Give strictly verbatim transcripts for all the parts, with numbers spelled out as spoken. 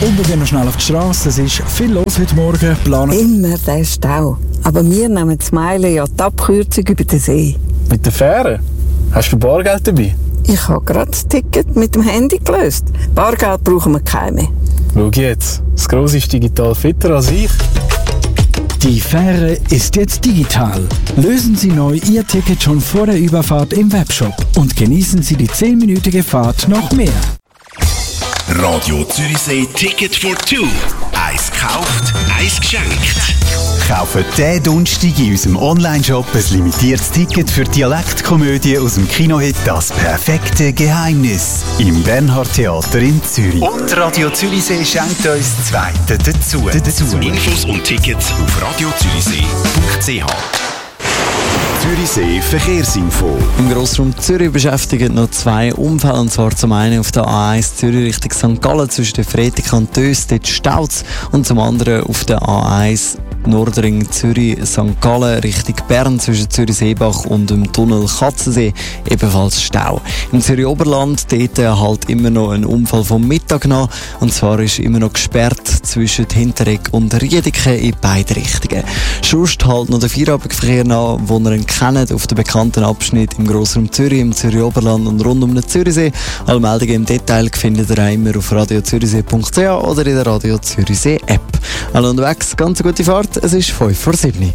Und wir gehen noch schnell auf die Straße. Es ist viel los heute Morgen. Planen. Immer der Stau. Aber wir nehmen das Meilen ja die Abkürzung über den See. Mit der Fähre? Hast du Bargeld dabei? Ich habe gerade das Ticket mit dem Handy gelöst. Bargeld brauchen wir keine mehr. Schau jetzt. Das Grosse ist digital fitter als ich. Die Fähre ist jetzt digital. Lösen Sie neu Ihr Ticket schon vor der Überfahrt im Webshop und genießen Sie die zehnminütige Fahrt noch mehr. Radio Zürichsee Ticket for Two. Eins gekauft, eins geschenkt. Kaufen diesen Donnerstag in unserem Onlineshop ein limitiertes Ticket für die Dialektkomödie aus dem Kinohit «Das perfekte Geheimnis» im Bernhard-Theater in Zürich. Und Radio Zürichsee schenkt uns das Zweite dazu. dazu. Infos und Tickets auf radio zürichsee punkt c h. Zürichsee Verkehrsinfo. Im Grossraum Zürich beschäftigen noch zwei Unfälle. Und zwar zum einen auf der A eins Zürich Richtung Sankt Gallen zwischen der Fretica und Dös, dort staut. Und zum anderen auf der A eins Nordring Zürich Sankt Gallen Richtung Bern zwischen Zürich-Seebach und dem Tunnel Katzensee ebenfalls Stau. Im Zürich Oberland dort halt immer noch ein Unfall vom Mittag nach. Und zwar ist immer noch gesperrt zwischen Hinteregg und Riedike in beide Richtungen. Sonst halt noch der Feierabendverkehr nach, wo ihr ihn kennt, auf dem bekannten Abschnitt im Grossraum Zürich, im Zürich Oberland und rund um den Zürichsee. Alle Meldungen im Detail findet ihr auch immer auf radio zürichsee punkt c h oder in der Radio Zürichsee App. Alle unterwegs, ganz eine gute Fahrt. Es ist fünf vor sieben.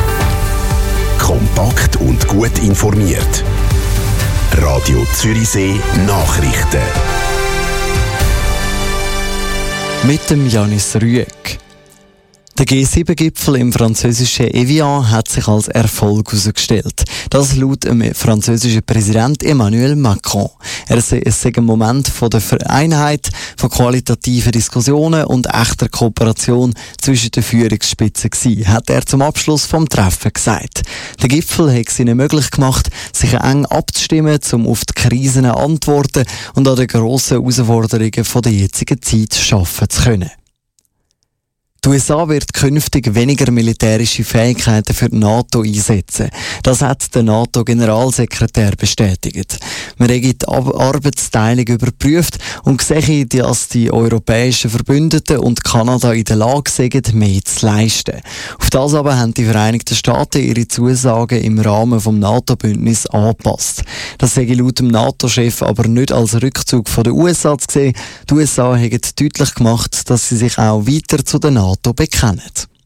Kompakt und gut informiert. Radio Zürichsee Nachrichten. Mit dem Janis Rüegg. Der G sieben Gipfel im französischen Evian hat sich als Erfolg herausgestellt. Das laut dem französischen Präsident Emmanuel Macron. Er sei ein Moment von der Vereinheit, von qualitativen Diskussionen und echter Kooperation zwischen den Führungsspitzen gewesen, hat er zum Abschluss vom Treffen gesagt. Der Gipfel hat es ihnen möglich gemacht, sich eng abzustimmen, um auf die Krisen antworten und an den grossen Herausforderungen von der jetzigen Zeit arbeiten zu können. Die U S A wird künftig weniger militärische Fähigkeiten für die NATO einsetzen. Das hat der NATO-Generalsekretär bestätigt. Man hat die Arbeitsteilung überprüft und gesehen, dass die europäischen Verbündeten und Kanada in der Lage sind, mehr zu leisten. Auf das aber haben die Vereinigten Staaten ihre Zusagen im Rahmen des NATO-Bündnisses angepasst. Das sei laut dem NATO-Chef aber nicht als Rückzug von den U S A zu sehen. Die U S A haben deutlich gemacht, dass sie sich auch weiter zu der NATO bekennen.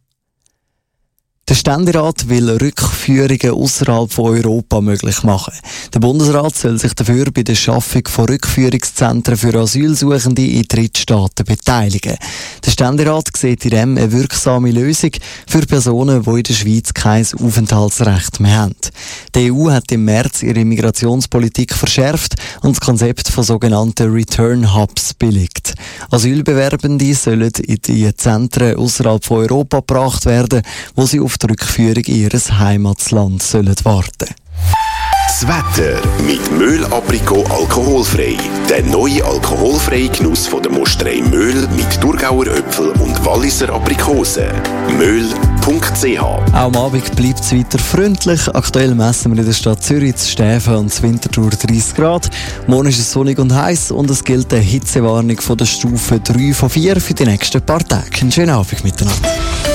Der Ständerat will Rückführungen außerhalb von Europa möglich machen. Der Bundesrat soll sich dafür bei der Schaffung von Rückführungszentren für Asylsuchende in Drittstaaten beteiligen. Der Ständerat sieht in dem eine wirksame Lösung für Personen, die in der Schweiz kein Aufenthaltsrecht mehr haben. Die E U hat im März ihre Migrationspolitik verschärft und das Konzept von sogenannten Return Hubs billigt. Asylbewerbende sollen in die Zentren außerhalb von Europa gebracht werden, wo sie auf die Rückführung in ihr Heimatland sollen warten. Das Wetter mit Möhl Aprikot alkoholfrei. Der neue alkoholfreie Genuss von der Mosterei Möhl mit Thurgauer Äpfel und Walliser Aprikosen. möhl punkt c h. Auch am Abend bleibt es weiter freundlich. Aktuell messen wir in der Stadt Zürich, zu Stäfen und zu Winterthur dreißig Grad. Morgen ist es sonnig und heiß und es gilt eine Hitzewarnung von der Stufe drei von vier für die nächsten paar Tage. Einen schönen Abend miteinander.